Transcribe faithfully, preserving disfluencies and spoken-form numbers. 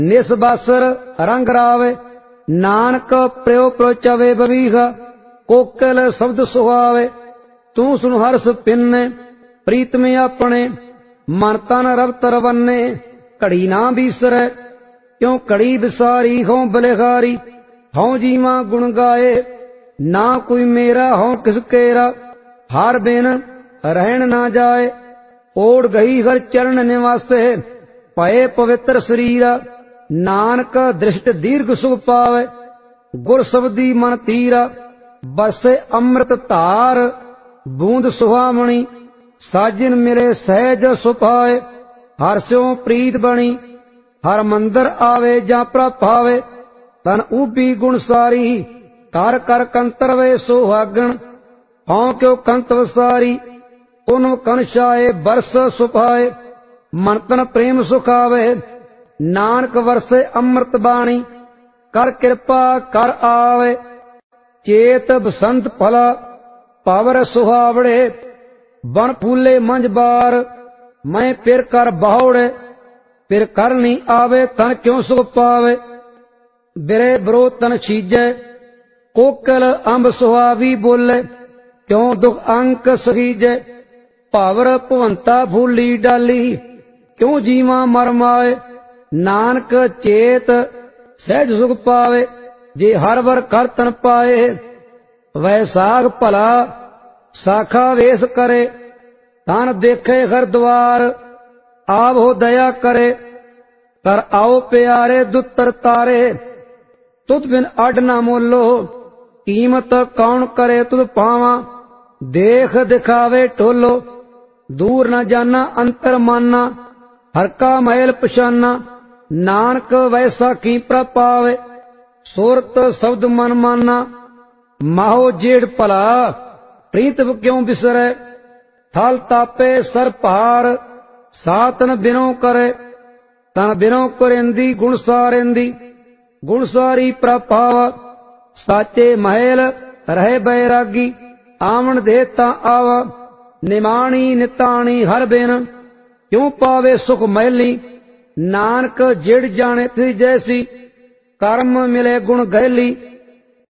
निस बासर रंग रावे, नानक प्रियो प्रोचवे बवीखा। कोकिल शब्द सुहावे, तू सुन हर्ष पिन्ने। प्रीत में अपने मन तन रव तरवन्ने। घड़ी ना बीसरै, क्यों घड़ी बिसारी हों बलिहारी। हों जीवा गुण गाए, ना कोई मेरा हों किस केरा। हार बिन रहन ना जाए, ओढ़ गई हर चरण निवासे। पए पवित्र शरीरा, नानक दृष्ट दीर्घ सुख पावे। गुर शब्दी मन तीरा, बरसे अमृत धार। बूंद सुहामणी, साजिन मिले सहज सुभाए। हर स्यों प्रीत बणी, हर मंदिर आवे जा प्रभावे। तन ऊबी गुण सारी, कर कर कंतर वे सुहागण। हों क्यों कंत वसारी, उन कनशाए बरस सुभाए। मन तन प्रेम सुखावे, नानक वरसे अमृत बाणी। कर कृपा कर आवे, चेत बसंत फला। पावर सुहावड़े, बन फूले मंझ बार। मैं फिर कर बाहुड़े, फिर कर नहीं आवे तन क्यों सुख पावे। बिरे बरो तन छीजे, कोकिल अंब सुहावी बोले। क्यों दुख अंक सहीजे, पावर भवंता फूली डाली। क्यों जीवा मर माए, नानक चेत सहज सुख पावे। जे हर वर कर तन पाए, वह साग भला साखा वेश करे। तन देखे हर द्वार, आप हो दया करे। कर आओ प्यारे दुतर तारे, तुद बिन अड न मोलो। कीमत कौन करे तुद पावा, देख दिखावे टोलो। दूर न जाना अंतर माना, हर का महल पछाना। नानक वैसा की प्रपावे, सूरत शब्द मन माना। माहो जेड़ भला, प्रीत क्यों बिसरे। थल तापे सर पहार, सातन बिनो करे। तन बिनो करेंदी गुण सारेंदी, गुण सारी प्रभाव। साचे महल रहे बैरागी, आवन देता आवा। निमाणी निताणी हर बिन, क्यों पावे सुख मैली। नानक जेड़ जाने ती जैसी, कर्म मिले गुण गैली।